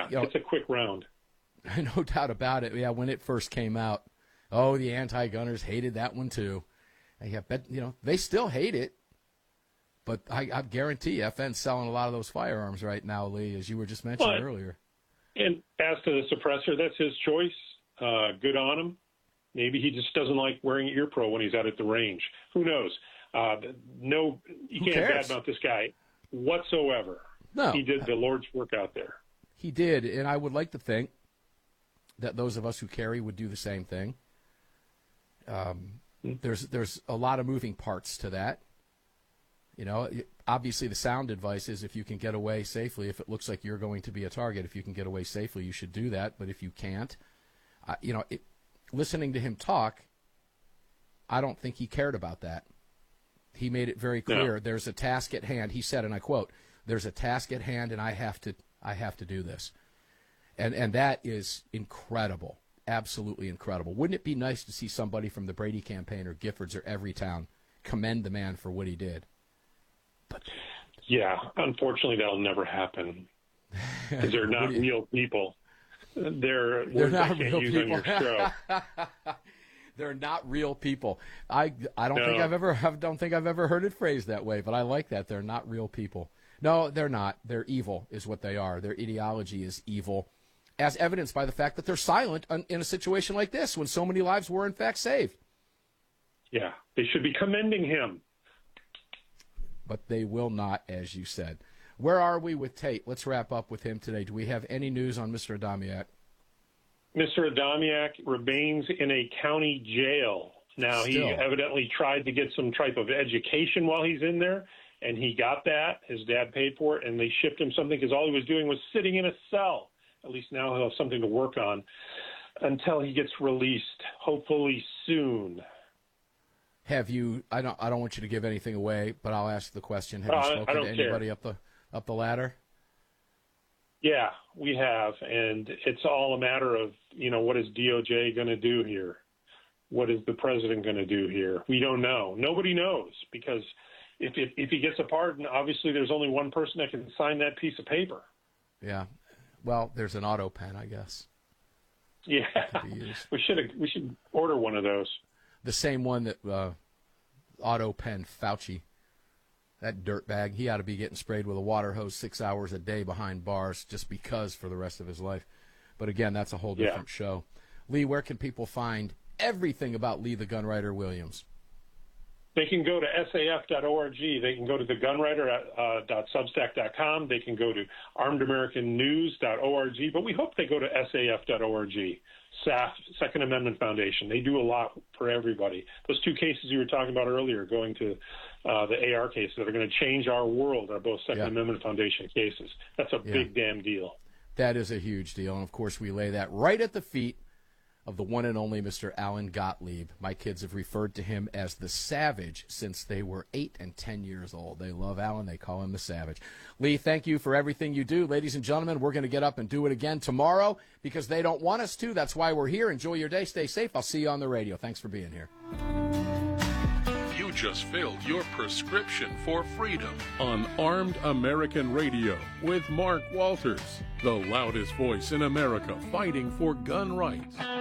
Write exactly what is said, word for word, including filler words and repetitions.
Yeah, you know, it's a quick round. No doubt about it. Yeah, when it first came out, oh, the anti-gunners hated that one too. And yeah, bet you know they still hate it, but I, I guarantee F N's selling a lot of those firearms right now, Lee, as you were just mentioning but, earlier. And as to the suppressor, that's his choice. Uh, good on him. Maybe he just doesn't like wearing ear pro when he's out at the range. Who knows? Uh, no, you Who can't cares? badmouth this guy whatsoever. No, he did the Lord's work out there. He did, and I would like to think that those of us who carry would do the same thing. Um, mm-hmm. There's there's a lot of moving parts to that. You know, obviously the sound advice is if you can get away safely, if it looks like you're going to be a target, if you can get away safely, you should do that. But if you can't, uh, you know, it, listening to him talk, I don't think he cared about that. He made it very clear. No. There's a task at hand. He said, and I quote, "There's a task at hand, and I have to I have to do this." And and that is incredible, absolutely incredible. Wouldn't it be nice to see somebody from the Brady campaign or Giffords or Everytown commend the man for what he did? But yeah, unfortunately, that'll never happen because they're not you, real people. They're, they're not real use people. On your show. They're not real people. I I don't no. think I've ever I don't think I've ever heard it phrased that way, but I like that. They're not real people. No, they're not. They're evil, is what they are. Their ideology is evil, as evidenced by the fact that they're silent in a situation like this when so many lives were, in fact, saved. Yeah, they should be commending him. But they will not, as you said. Where are we with Tate? Let's wrap up with him today. Do we have any news on Mister Adamiak? Mister Adamiak remains in a county jail. Now, Still. he evidently tried to get some type of education while he's in there, and he got that. His dad paid for it, and they shipped him something because all he was doing was sitting in a cell. At least now he'll have something to work on until he gets released, hopefully soon. Have you? I don't. I don't want you to give anything away, but I'll ask the question. Have you uh, spoken to anybody care. up the up the ladder? Yeah, we have, and it's all a matter of, you know, what is D O J going to do here? What is the president going to do here? We don't know. Nobody knows, because if, if if he gets a pardon, obviously there's only one person that can sign that piece of paper. Yeah. Well, there's an auto pen, I guess. Yeah. we should we should order one of those. The same one that uh, auto pen Fauci. That dirtbag, he ought to be getting sprayed with a water hose six hours a day behind bars just because for the rest of his life. But again, that's a whole different yeah. show. Lee, where can people find everything about Lee the Gunwriter Williams? They can go to S A F dot org. They can go to the gunwriter dot substack dot com. They can go to armed american news dot org. But we hope they go to S A F dot org. S A F, Second Amendment Foundation. They do a lot for everybody. Those two cases you were talking about earlier, going to uh, the A R cases that are going to change our world, are both Second yeah. Amendment Foundation cases. That's a yeah. big damn deal. That is a huge deal. And, of course, we lay that right at the feet of the one and only Mister Alan Gottlieb. My kids have referred to him as the Savage since they were eight and ten years old. They love Alan. They call him the Savage. Lee, thank you for everything you do. Ladies and gentlemen, we're going to get up and do it again tomorrow because they don't want us to. That's why we're here. Enjoy your day. Stay safe. I'll see you on the radio. Thanks for being here. You just filled your prescription for freedom on Armed American Radio with Mark Walters, the loudest voice in America fighting for gun rights.